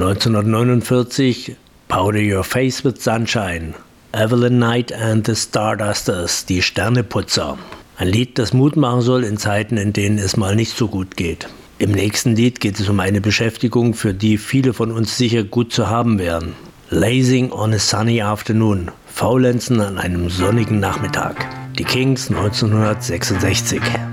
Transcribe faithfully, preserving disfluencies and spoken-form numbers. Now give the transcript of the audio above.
neunzehnhundertneunundvierzig Powder Your Face with Sunshine, Evelyn Knight and the Stardusters, die Sterneputzer. Ein Lied, das Mut machen soll in Zeiten, in denen es mal nicht so gut geht. Im nächsten Lied geht es um eine Beschäftigung, für die viele von uns sicher gut zu haben wären. Lazing on a Sunny Afternoon, Faulenzen an einem sonnigen Nachmittag. Die Kings neunzehnhundertsechsundsechzig.